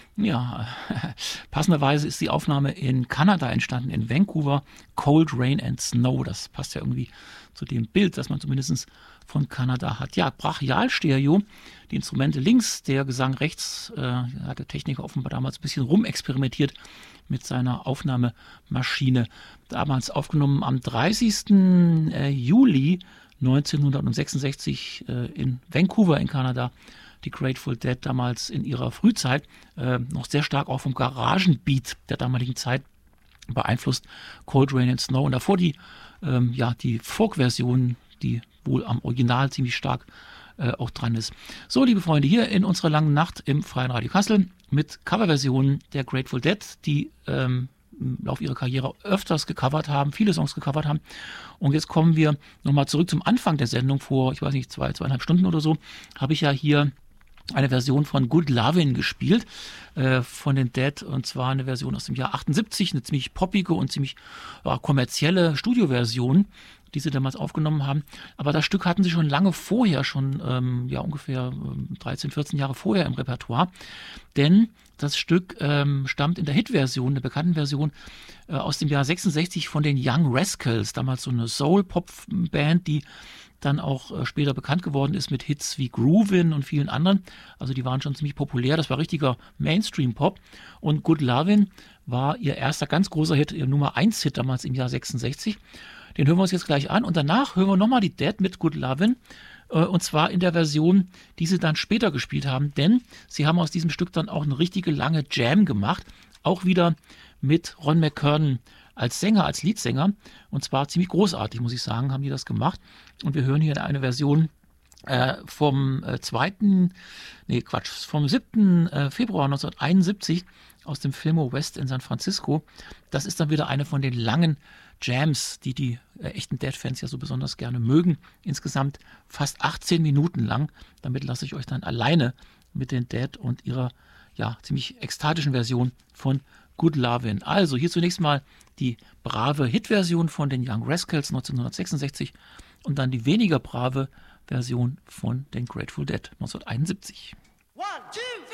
Ja, passenderweise ist die Aufnahme in Kanada entstanden, in Vancouver. Cold Rain and Snow, das passt ja irgendwie zu dem Bild, das man zumindest von Kanada hat. Ja, Brachialstereo, die Instrumente links, der Gesang rechts. Hat der Techniker offenbar damals ein bisschen rumexperimentiert mit seiner Aufnahmemaschine. Damals aufgenommen am 30. Juli 1966 in Vancouver in Kanada. Die Grateful Dead damals in ihrer Frühzeit noch sehr stark auch vom Garagenbeat der damaligen Zeit beeinflusst. Cold Rain and Snow und davor die Folk-Version, die wohl am Original ziemlich stark auch dran ist. So, liebe Freunde, hier in unserer langen Nacht im Freien Radio Kassel mit Coverversionen der Grateful Dead, die im Laufe ihrer Karriere öfters gecovert haben, viele Songs gecovert haben. Und jetzt kommen wir nochmal zurück zum Anfang der Sendung vor, ich weiß nicht, 2,5 Stunden oder so, habe ich ja hier eine Version von Good Lovin' gespielt von den Dead, und zwar eine Version aus dem Jahr 78, eine ziemlich poppige und ziemlich kommerzielle Studioversion, die sie damals aufgenommen haben. Aber das Stück hatten sie schon lange vorher, schon ungefähr 13, 14 Jahre vorher im Repertoire, denn das Stück stammt in der Hitversion, der bekannten Version aus dem Jahr 66 von den Young Rascals, damals so eine Soul-Pop-Band, die dann auch später bekannt geworden ist mit Hits wie Groovin' und vielen anderen. Also die waren schon ziemlich populär, das war richtiger Mainstream-Pop. Und Good Lovin' war ihr erster ganz großer Hit, ihr Nummer 1 Hit damals im Jahr 66. Den hören wir uns jetzt gleich an und danach hören wir nochmal die Dead mit Good Lovin'. Und zwar in der Version, die sie dann später gespielt haben, denn sie haben aus diesem Stück dann auch eine richtige lange Jam gemacht, auch wieder mit Ron McKernan als Sänger, als Leadsänger, und zwar ziemlich großartig, muss ich sagen, haben die das gemacht. Und wir hören hier eine Version vom 7. Februar 1971 aus dem Fillmore West in San Francisco. Das ist dann wieder eine von den langen Jams, die echten Dead-Fans ja so besonders gerne mögen. Insgesamt fast 18 Minuten lang. Damit lasse ich euch dann alleine mit den Dead und ihrer ziemlich ekstatischen Version von Good Lovin'. Also hier zunächst mal die brave Hit-Version von den Young Rascals 1966 und dann die weniger brave Version von den Grateful Dead 1971. 1, 2, 3.